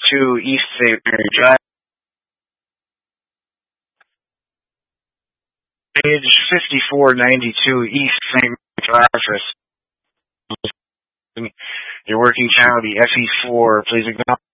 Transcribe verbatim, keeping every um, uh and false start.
ninety-two East Saint Mary Drive. Page fifty-four ninety-two East Saint Mary Drive. Your working channel, the F E four. Please acknowledge.